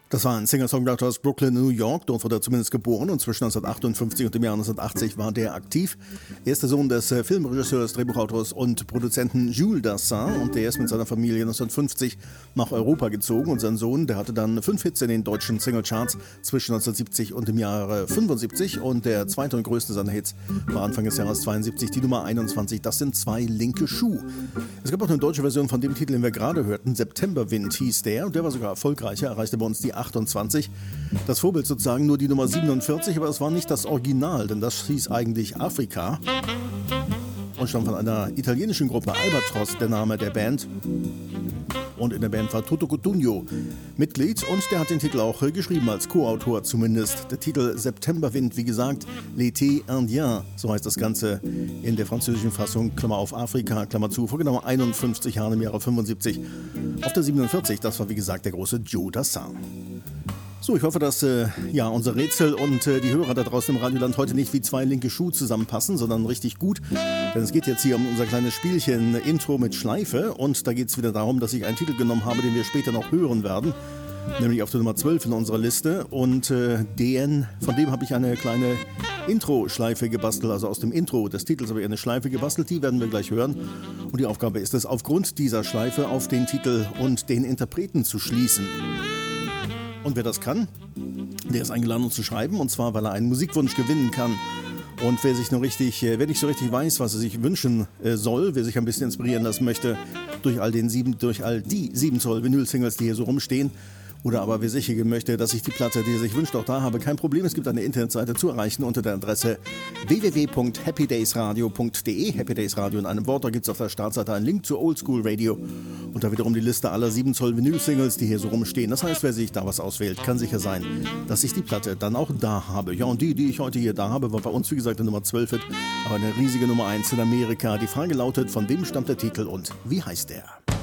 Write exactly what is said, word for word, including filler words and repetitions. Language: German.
Das war ein Singer-Songwriter aus Brooklyn, New York. Dort wurde er zumindest geboren und zwischen neunzehnhundertachtundfünfzig und dem Jahr neunzehnhundertachtzig war der aktiv. Er ist der Sohn des äh, Filmregisseurs, Drehbuchautors und Produzenten Jules Dassin und der ist mit seiner Familie neunzehnhundertfünfzig nach Europa gezogen und sein Sohn, der hatte dann fünf Hits in den deutschen Singlecharts zwischen neunzehnhundertsiebzig und dem Jahre fünfundsiebzig und der zweite und größte seiner Hits war Anfang des Jahres zweiundsiebzig, die Nummer einundzwanzig, das sind zwei linke Schuh. Es gab auch eine deutsche Version von dem Titel, den wir gerade hörten, Septemberwind hieß der und der war sogar erfolgreicher, erreichte bei uns die achtundzwanzig. Das Vorbild sozusagen nur die Nummer siebenundvierzig, aber es war nicht das Original, denn das hieß eigentlich Afrika und stammt von einer italienischen Gruppe, Albatros, der Name der Band. Und in der Band war Toto Cutugno Mitglied und der hat den Titel auch geschrieben, als Co-Autor zumindest. Der Titel Septemberwind, wie gesagt, L'été indien, so heißt das Ganze in der französischen Fassung, Klammer auf Afrika, Klammer zu, vor genau einundfünfzig Jahren im Jahre fünfundsiebzig. Auf der siebenundvierzig, das war wie gesagt der große Jules Dassin. So, ich hoffe, dass äh, ja, unser Rätsel und äh, die Hörer da draußen im Radioland heute nicht wie zwei linke Schuhe zusammenpassen, sondern richtig gut. Denn es geht jetzt hier um unser kleines Spielchen Intro mit Schleife und da geht es wieder darum, dass ich einen Titel genommen habe, den wir später noch hören werden, nämlich auf der Nummer zwölf in unserer Liste und äh, den, von dem habe ich eine kleine Intro-Schleife gebastelt, also aus dem Intro des Titels habe ich eine Schleife gebastelt, die werden wir gleich hören und die Aufgabe ist es, aufgrund dieser Schleife auf den Titel und den Interpreten zu schließen. Und wer das kann, der ist eingeladen, uns zu schreiben, und zwar, weil er einen Musikwunsch gewinnen kann. Und wer sich noch richtig, wer nicht so richtig weiß, was er sich wünschen soll, wer sich ein bisschen inspirieren lassen möchte, durch all den sieben, durch all die sieben Zoll Vinyl-Singles, die hier so rumstehen, oder aber wer sicher gehen möchte, dass ich die Platte, die er sich wünscht, auch da habe, kein Problem. Es gibt eine Internetseite zu erreichen unter der Adresse w w w punkt happy days radio punkt d e. Happy Days Radio in einem Wort. Da gibt es auf der Startseite einen Link zu Oldschool Radio und da wiederum die Liste aller sieben Zoll Vinyl-Singles, die hier so rumstehen. Das heißt, wer sich da was auswählt, kann sicher sein, dass ich die Platte dann auch da habe. Ja, und die, die ich heute hier da habe, war bei uns, wie gesagt, der Nummer zwölf, aber eine riesige Nummer eins in Amerika. Die Frage lautet, von wem stammt der Titel und wie heißt der?